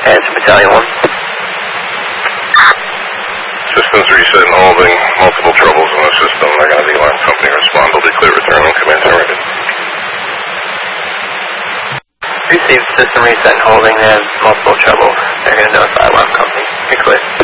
Answer Battalion 1. Systems reset and holding. Multiple troubles in the system. They're going to the alarm company respond. Will declare return on command ready. Received system reset and holding. They have multiple trouble. They're going to notify alarm company. Be clear.